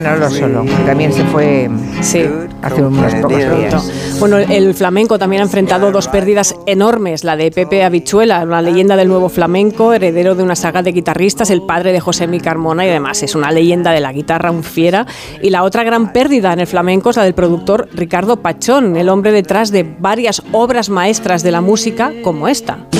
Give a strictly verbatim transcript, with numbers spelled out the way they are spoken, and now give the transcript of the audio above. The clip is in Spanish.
Manolo Solo, que también se fue sí. hace unos pocos días. Bueno, el flamenco también ha enfrentado dos pérdidas enormes, la de Pepe Habichuela, una leyenda del nuevo flamenco, heredero de una saga de guitarristas, el padre de José Mi Carmona, y además es una leyenda de la guitarra, un fiera. Y la otra gran pérdida en el flamenco es la del productor Ricardo Pachón, el hombre detrás de varias obras maestras de la música como esta.